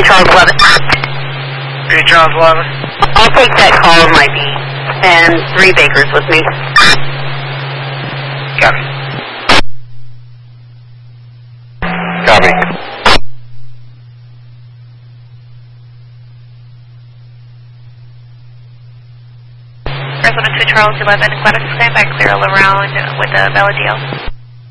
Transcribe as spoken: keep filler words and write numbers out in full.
Charles eleven. three Charles eleven. I'll take that call, might be. And three Bakers with me. Copy. Copy. Resident two Charles eleven, Gladys, stand by clear all around with the Valadeo.